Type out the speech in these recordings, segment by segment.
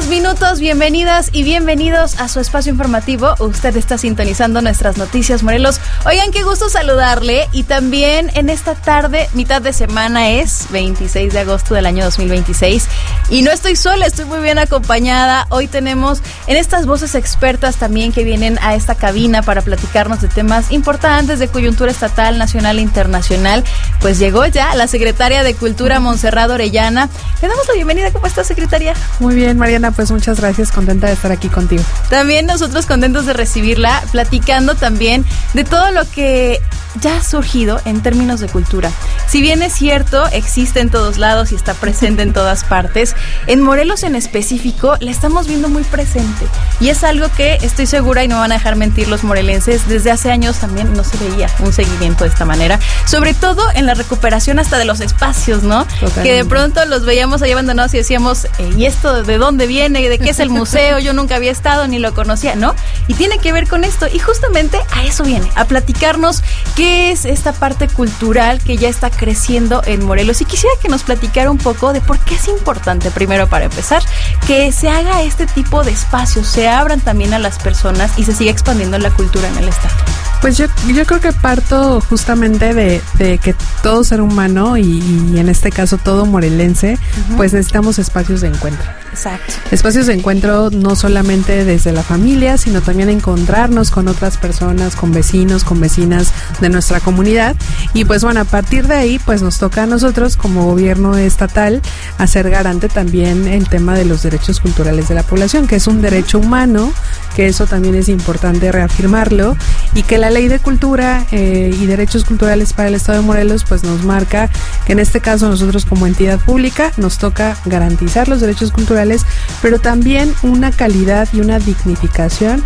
buenos minutos, bienvenidas y bienvenidos a su espacio informativo. Usted está sintonizando nuestras noticias Morelos. Oigan, qué gusto saludarle y también en esta tarde, mitad de semana es 26 de agosto del año 2026 y no estoy sola, estoy muy bien acompañada. Hoy tenemos en estas voces expertas también que vienen a esta cabina para platicarnos de temas importantes de coyuntura estatal, nacional e internacional. Pues llegó ya la secretaria de Cultura, Montserrat Orellana. Le damos la bienvenida. ¿Cómo está, secretaria? Muy bien, Mariana, pues muchas gracias, contenta de estar aquí contigo. También nosotros contentos de recibirla, platicando también de todo lo que ya ha surgido en términos de cultura. Si bien es cierto, existe en todos lados y está presente en todas partes, en Morelos en específico la estamos viendo muy presente. Y es algo que estoy segura, y no van a dejar mentir los morelenses, desde hace años también no se veía un seguimiento de esta manera. Sobre todo en la recuperación hasta de los espacios, ¿no? Totalmente. Que de pronto los veíamos ahí abandonados y decíamos, ¿y esto de dónde viene? ¿De qué es el museo? Yo nunca había estado ni lo conocía, ¿no? Y tiene que ver con esto. Y justamente a eso viene, a platicarnos qué es esta parte cultural que ya está creciendo en Morelos. Y quisiera que nos platicara un poco de por qué es importante, primero para empezar, que se haga este tipo de espacios, se abran también a las personas y se siga expandiendo la cultura en el estado. Pues yo creo que parto justamente de que todo ser humano y en este caso todo morelense, pues necesitamos espacios de encuentro. Exacto. Espacios de encuentro no solamente desde la familia, sino también encontrarnos con otras personas, con vecinos, con vecinas de nuestra comunidad. Y pues bueno, a partir de ahí pues nos toca a nosotros como gobierno estatal hacer garante también el tema de los derechos culturales de la población, que es un derecho humano, que eso también es importante reafirmarlo, y que la Ley de Cultura y Derechos Culturales para el Estado de Morelos pues nos marca que en este caso nosotros como entidad pública nos toca garantizar los derechos culturales, pero también una calidad y una dignificación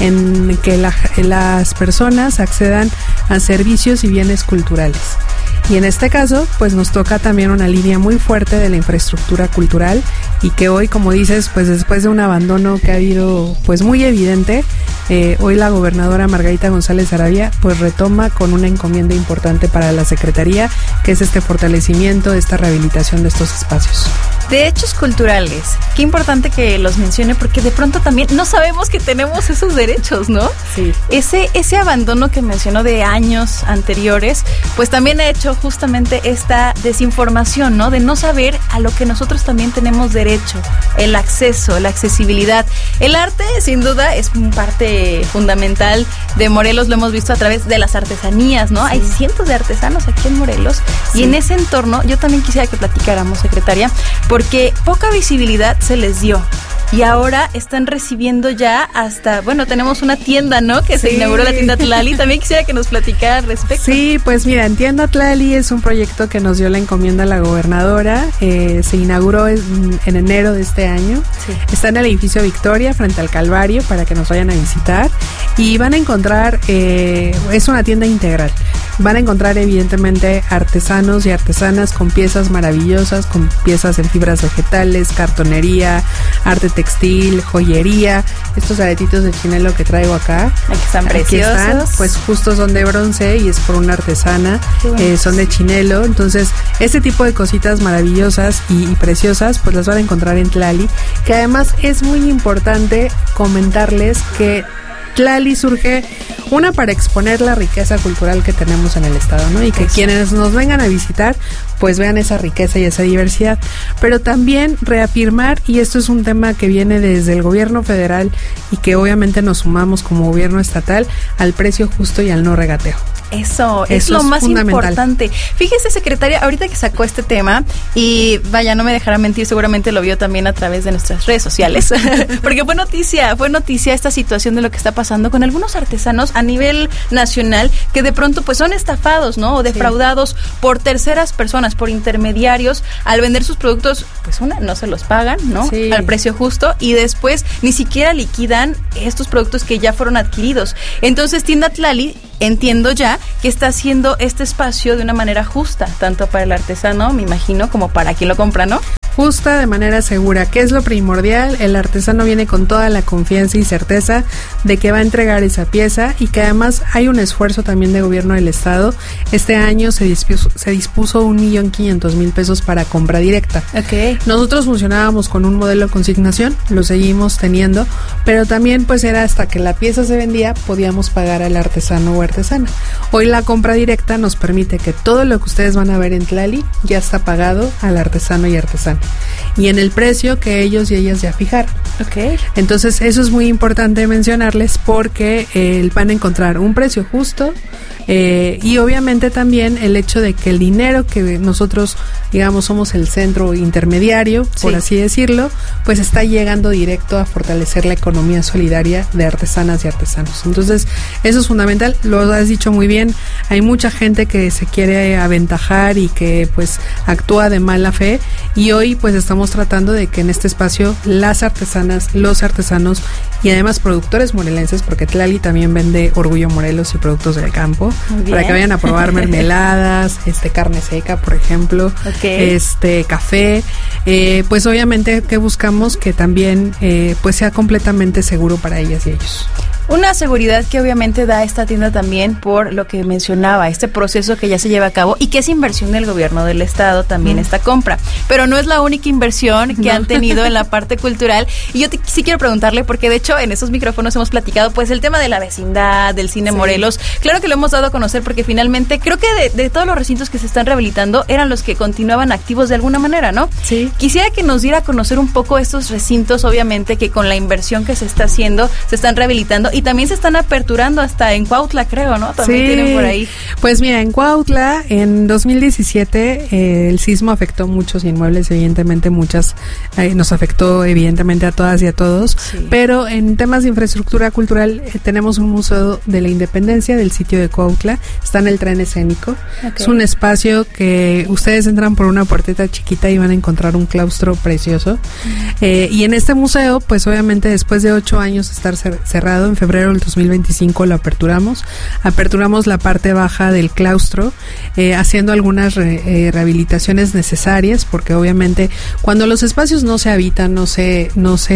en que las personas accedan a servicios y bienes culturales. Y en este caso, pues nos toca también una línea muy fuerte de la infraestructura cultural y que hoy, como dices, pues después de un abandono que ha habido pues muy evidente, hoy la gobernadora Margarita González Arabia pues retoma con una encomienda importante para la Secretaría, que es este fortalecimiento, esta rehabilitación de estos espacios. Derechos culturales, qué importante que los mencione porque de pronto también no sabemos que tenemos esos derechos, ¿no? Sí. Ese abandono que mencionó de años anteriores, pues también ha hecho justamente esta desinformación, ¿no? De no saber a lo que nosotros también tenemos derecho, el acceso, la accesibilidad. El arte, sin duda, es parte fundamental de Morelos, lo hemos visto a través de las artesanías, ¿no? Sí. Hay cientos de artesanos aquí en Morelos, sí. Y en ese entorno yo también quisiera que platicáramos, secretaria, porque poca visibilidad se les dio. Y ahora están recibiendo ya hasta, bueno, tenemos una tienda, ¿no? Que sí. Se inauguró la tienda Tlali. También quisiera que nos platicara al respecto. Sí, pues mira, en tienda Tlali es un proyecto que nos dio la encomienda la gobernadora. Se inauguró en enero de este año. Sí. Está en el edificio Victoria, frente al Calvario, para que nos vayan a visitar. Y van a encontrar, es una tienda integral. Van a encontrar evidentemente artesanos y artesanas con piezas maravillosas, con piezas en fibras vegetales, cartonería, arte textil, joyería. Estos aretitos de chinelo que traigo acá, aquí están preciosos. Aquí están, pues justo son de bronce y es por una artesana, son de chinelo. Entonces ese tipo de cositas maravillosas y preciosas pues las van a encontrar en Tlali, que además es muy importante comentarles que Tlali surge para exponer la riqueza cultural que tenemos en el estado, ¿no? Y que quienes nos vengan a visitar pues vean esa riqueza y esa diversidad, pero también reafirmar, y esto es un tema que viene desde el gobierno federal y que obviamente nos sumamos como gobierno estatal, al precio justo y al no regateo. Eso es lo más importante. Fíjese, secretaria, ahorita que sacó este tema, y vaya, no me dejará mentir, seguramente lo vio también a través de nuestras redes sociales, porque fue noticia esta situación de lo que está pasando con algunos artesanos a nivel nacional que de pronto pues son estafados, ¿no? O defraudados por terceras personas, por intermediarios, al vender sus productos, pues no se los pagan, ¿no? Sí. Al precio justo, y después ni siquiera liquidan estos productos que ya fueron adquiridos. Entonces, Tienda Tlali, entiendo ya que está haciendo este espacio de una manera justa, tanto para el artesano, me imagino, como para quien lo compra, ¿no? justa, de manera segura. ¿Qué es lo primordial? El artesano viene con toda la confianza y certeza de que va a entregar esa pieza y que además hay un esfuerzo también de gobierno del estado. Este año se dispuso 1.500.000 pesos para compra directa. Okay. Nosotros funcionábamos con un modelo de consignación, lo seguimos teniendo, pero también pues era hasta que la pieza se vendía podíamos pagar al artesano o artesana. Hoy la compra directa nos permite que todo lo que ustedes van a ver en Tlali ya está pagado al artesano y artesana y en el precio que ellos y ellas ya fijaron. Okay. Entonces eso es muy importante mencionarles porque van a encontrar un precio justo y obviamente también el hecho de que el dinero que nosotros, digamos, somos el centro intermediario, por así decirlo, pues está llegando directo a fortalecer la economía solidaria de artesanas y artesanos. Entonces eso es fundamental, lo has dicho muy bien, hay mucha gente que se quiere aventajar y que pues actúa de mala fe y hoy pues estamos tratando de que en este espacio las artesanas, los artesanos y además productores morelenses, porque Tlali también vende Orgullo Morelos y productos del campo, para que vayan a probar mermeladas, carne seca, por ejemplo, café, pues obviamente que buscamos que también pues sea completamente seguro para ellas y ellos. Una seguridad que obviamente da esta tienda también por lo que mencionaba, este proceso que ya se lleva a cabo y que es inversión del gobierno del estado también esta compra. Pero no es la única inversión que han tenido en la parte cultural. Y yo sí quiero preguntarle, porque de hecho en esos micrófonos hemos platicado pues el tema de la vecindad, del cine Morelos. Claro que lo hemos dado a conocer porque finalmente creo que de todos los recintos que se están rehabilitando eran los que continuaban activos de alguna manera, ¿no? Sí. Quisiera que nos diera a conocer un poco estos recintos, obviamente que con la inversión que se está haciendo se están rehabilitando. Y también se están aperturando hasta en Cuautla, creo, ¿no? También tienen por ahí. Pues mira, en Cuautla, en 2017, el sismo afectó muchos inmuebles, evidentemente nos afectó evidentemente a todas y a todos, pero en temas de infraestructura cultural tenemos un museo de la independencia del sitio de Cuautla, está en el tren escénico. Es un espacio que ustedes entran por una puertita chiquita y van a encontrar un claustro precioso. Y en este museo, pues obviamente después de 8 años de estar cerrado, en febrero del 2025 lo aperturamos la parte baja del claustro, haciendo algunas rehabilitaciones necesarias, porque obviamente cuando los espacios no se habitan, no se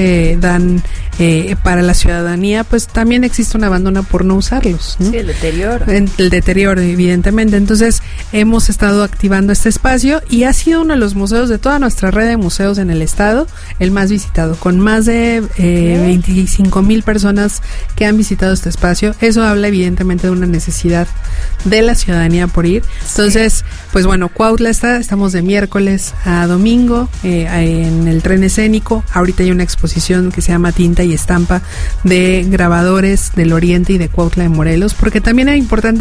dan para la ciudadanía, pues también existe un abandono por no usarlos, ¿no? Sí, el deterioro. El deterioro, evidentemente. Entonces hemos estado activando este espacio y ha sido uno de los museos de toda nuestra red de museos en el estado, el más visitado, con más de 25,000 personas que han visitado este espacio. Eso habla evidentemente de una necesidad de la ciudadanía por ir. Entonces, pues bueno, Cuautla estamos de miércoles a domingo en el tren escénico. Ahorita hay una exposición que se llama Tinta y Estampa de grabadores del Oriente y de Cuautla de Morelos, porque también es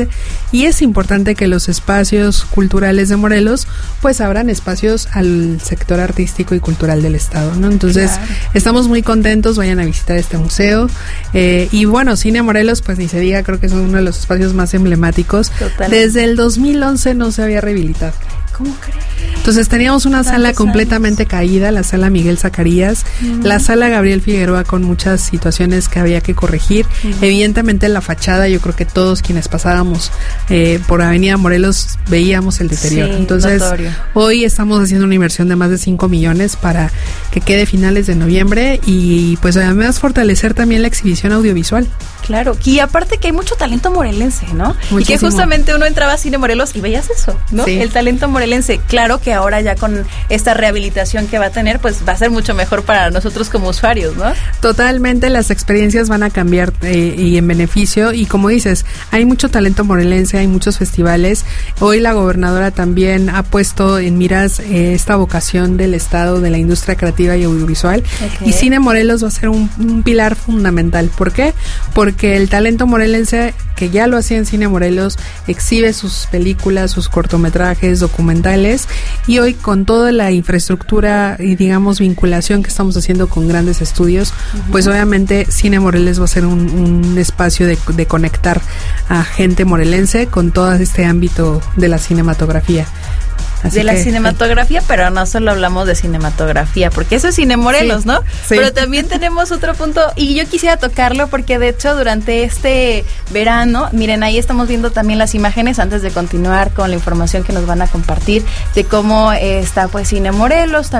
importante que los espacios culturales de Morelos pues abran espacios al sector artístico y cultural del estado, ¿no? Entonces, estamos muy contentos, vayan a visitar este museo y bueno, Cine Morelos, pues ni se diga, creo que es uno de los espacios más emblemáticos. Totalmente. Desde el 2011 no se había rehabilitado. ¿Cómo crees? Entonces teníamos una sala completamente caída, la sala Miguel Zacarías, la sala Gabriel Figueroa con muchas situaciones que había que corregir. Evidentemente la fachada, yo creo que todos quienes pasábamos por Avenida Morelos veíamos el deterioro. Entonces hoy estamos haciendo una inversión de más de 5 millones para que quede finales de noviembre y pues además fortalecer también la exhibición audiovisual. Claro, y aparte que hay mucho talento morelense, ¿no? Muchísimo. Y que justamente uno entraba a Cine Morelos y veías eso, ¿no? Sí. El talento morelense. Claro que ahora ya con esta rehabilitación que va a tener, pues va a ser mucho mejor para nosotros como usuarios, ¿no? Totalmente, las experiencias van a cambiar y en beneficio. Y como dices, hay mucho talento morelense, hay muchos festivales. Hoy la gobernadora también ha puesto en miras esta vocación del Estado, de la industria creativa y audiovisual. Y Cine Morelos va a ser un pilar fundamental. ¿Por qué? Porque el talento morelense, que ya lo hacía en Cine Morelos, exhibe sus películas, sus cortometrajes, documentales, y hoy con toda la infraestructura y digamos vinculación que estamos haciendo con grandes estudios, pues obviamente Cine Morelos va a ser un espacio de conectar a gente morelense con todo este ámbito de la cinematografía. Así de la cinematografía, pero no solo hablamos de cinematografía, porque eso es Cine Morelos, ¿no? Sí. Pero también tenemos otro punto, y yo quisiera tocarlo porque de hecho durante este verano, miren, ahí estamos viendo también las imágenes antes de continuar con la información que nos van a compartir de cómo está pues Cine Morelos, también de todo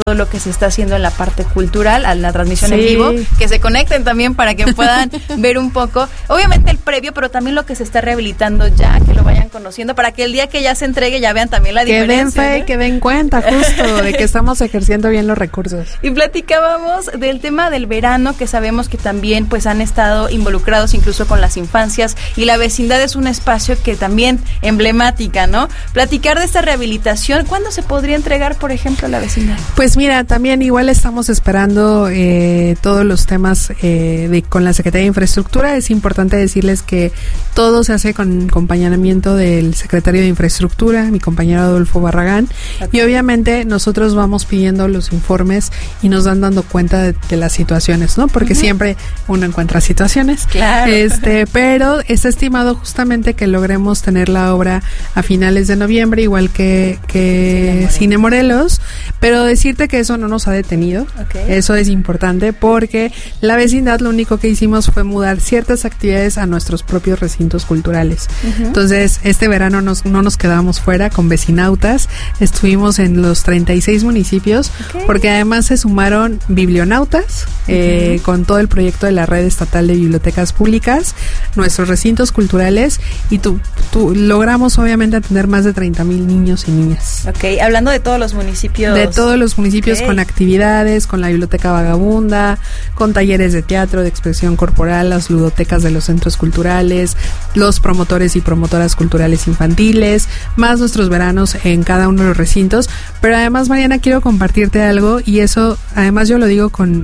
lo que se está haciendo en la parte cultural, a la transmisión en vivo, que se conecten también para que puedan ver un poco, obviamente el previo, pero también lo que se está rehabilitando ya, que lo vayan conociendo, para que el día que ya se entregue ya vean también la diferencia. Que den fe, ¿no? Que den cuenta justo de que estamos ejerciendo bien los recursos. Y platicábamos del tema del verano, que sabemos que también pues han estado involucrados incluso con las infancias, y la vecindad es un espacio que también emblemática, ¿no? Platicar de esta rehabilitación, ¿cuándo se podría entregar, por ejemplo, la vecindad? Pues mira, también igual estamos esperando todos los temas con la Secretaría de Infraestructura. Es importante decirles que todo se hace con acompañamiento del secretario de Infraestructura, mi compañero Adolfo Barragán, y obviamente nosotros vamos pidiendo los informes y nos dan dando cuenta de las situaciones, ¿no? Porque siempre uno encuentra situaciones. Claro. Pero está estimado justamente que logremos tener la obra a finales de noviembre, igual que Cine Morelos, pero decirte que eso no nos ha detenido. Eso es importante porque la vecindad lo único que hicimos fue mudar ciertas actividades a nuestros propios recintos culturales. Entonces, este verano no nos quedamos fuera con vecinautas, estuvimos en los 36 municipios, porque además se sumaron biblionautas con todo el proyecto de la Red Estatal de Bibliotecas Públicas, nuestros recintos culturales, y logramos obviamente atender más de 30,000 niños y niñas. Hablando de todos los municipios. De todos los municipios, con actividades, con la Biblioteca Vagabunda, con talleres de teatro, de expresión corporal, las ludotecas de los centros culturales, los promotores y promotoras culturales infantiles, más nuestros veranos en cada uno de los recintos. Pero además, Mariana, quiero compartirte algo, y eso además yo lo digo con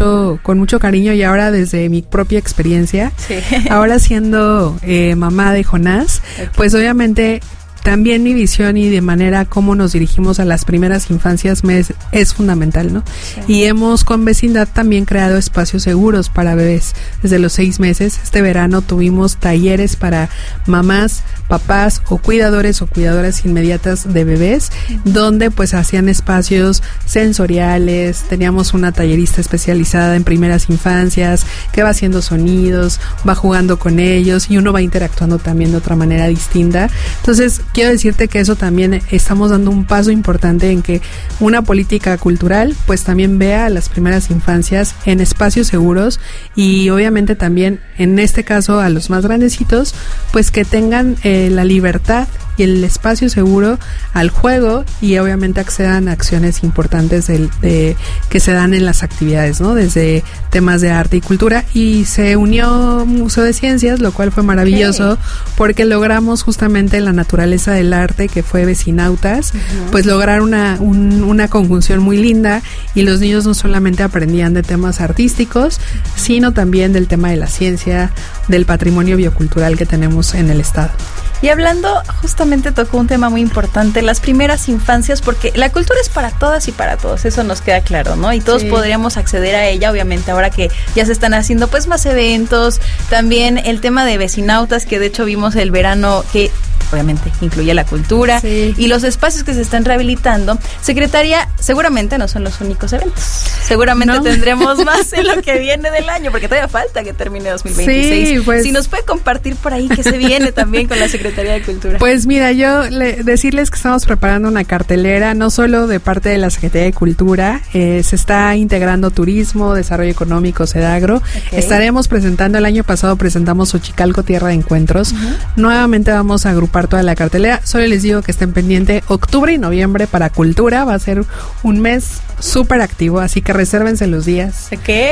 mucho cariño, y ahora desde mi propia experiencia, ahora siendo mamá de Jonás, pues obviamente también mi visión y de manera cómo nos dirigimos a las primeras infancias es fundamental, ¿no? Y hemos con vecindad también creado espacios seguros para bebés desde los 6 meses. Este verano tuvimos talleres para mamás, papás o cuidadores o cuidadoras inmediatas de bebés, donde pues hacían espacios sensoriales. Teníamos una tallerista especializada en primeras infancias que va haciendo sonidos, va jugando con ellos, y uno va interactuando también de otra manera distinta. Entonces, quiero decirte que eso también estamos dando un paso importante en que una política cultural pues también vea a las primeras infancias en espacios seguros, y obviamente también en este caso a los más grandecitos pues que tengan la libertad y el espacio seguro al juego, y obviamente accedan a acciones importantes que se dan en las actividades, ¿no? Desde temas de arte y cultura, y se unió Museo de Ciencias, lo cual fue maravilloso, porque logramos justamente la naturaleza del arte, que fue Vecinautas, pues lograr una conjunción muy linda, y los niños no solamente aprendían de temas artísticos, sino también del tema de la ciencia, del patrimonio biocultural que tenemos en el estado. Y hablando, justamente tocó un tema muy importante, las primeras infancias, porque la cultura es para todas y para todos, eso nos queda claro, ¿no? Y todos podríamos acceder a ella, obviamente, ahora que ya se están haciendo pues más eventos, también el tema de vecinautas, que de hecho vimos el verano, que obviamente incluye la cultura, y los espacios que se están rehabilitando. Secretaria, seguramente no son los únicos eventos, seguramente tendremos más en lo que viene del año, porque todavía falta que termine 2026. Sí, pues, si nos puede compartir por ahí qué se viene también con la Secretaría de Cultura. Pues mira, decirles que estamos preparando una cartelera, no solo de parte de la Secretaría de Cultura, se está integrando turismo, desarrollo económico, Sedagro. Estaremos presentando, el año pasado presentamos Xochicalco, Tierra de Encuentros. Nuevamente vamos a agrupar toda la cartelera. Solo les digo que estén pendientes, octubre y noviembre para cultura, va a ser un mes súper activo, así que resérvense los días.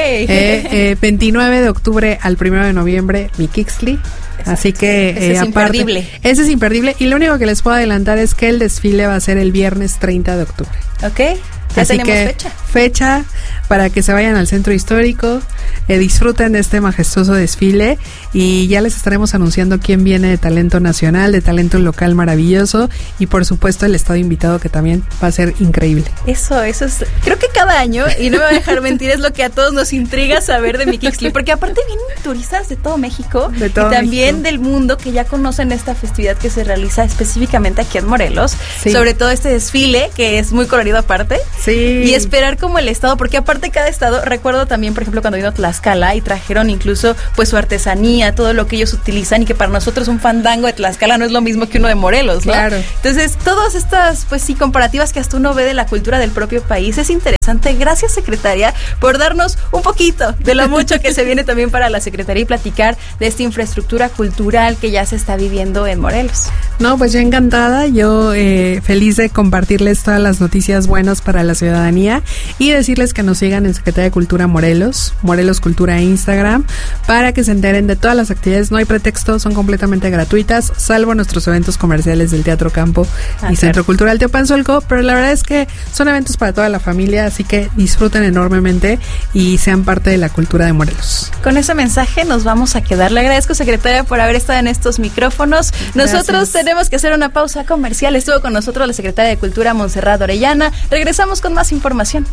29 de octubre al 1 de noviembre, Miquixtli. Así que ese es imperdible. Ese es imperdible, y lo único que les puedo adelantar es que el desfile va a ser el viernes 30 de octubre. Ya así tenemos que fecha para que se vayan al centro histórico, disfruten de este majestuoso desfile, y ya les estaremos anunciando quién viene de talento nacional, de talento local maravilloso, y por supuesto el estado invitado, que también va a ser increíble. Eso es, creo que cada año, y no me voy a dejar mentir, es lo que a todos nos intriga saber de Miquixtli, porque aparte vienen turistas de todo México, y también del mundo, que ya conocen esta festividad que se realiza específicamente aquí en Morelos, sobre todo este desfile que es muy colorido aparte, y esperar como el estado, porque aparte cada estado, recuerdo también por ejemplo cuando vino Tlaxcala, Tlaxcala y trajeron incluso pues su artesanía, todo lo que ellos utilizan, y que para nosotros un fandango de Tlaxcala no es lo mismo que uno de Morelos, ¿no? Claro. Entonces, todas estas, pues sí, comparativas que hasta uno ve de la cultura del propio país, es interesante. Gracias, secretaria, por darnos un poquito de lo mucho que se viene también para la Secretaría y platicar de esta infraestructura cultural que ya se está viviendo en Morelos. No, pues yo encantada, yo feliz de compartirles todas las noticias buenas para la ciudadanía y decirles que nos sigan en Secretaría de Cultura Morelos Cultura Instagram, para que se enteren de todas las actividades. No hay pretexto, son completamente gratuitas, salvo nuestros eventos comerciales del Teatro Campo y Centro Cultural Teopanzolco, pero la verdad es que son eventos para toda la familia, así que disfruten enormemente y sean parte de la cultura de Morelos. Con ese mensaje nos vamos a quedar. Le agradezco, secretaria, por haber estado en estos micrófonos. Nosotros Gracias. tenemos que hacer una pausa comercial. Estuvo con nosotros la secretaria de Cultura, Montserrat Orellana. Regresamos con más información.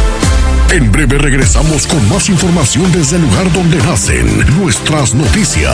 En breve regresamos con más información desde el lugar donde nacen nuestras noticias.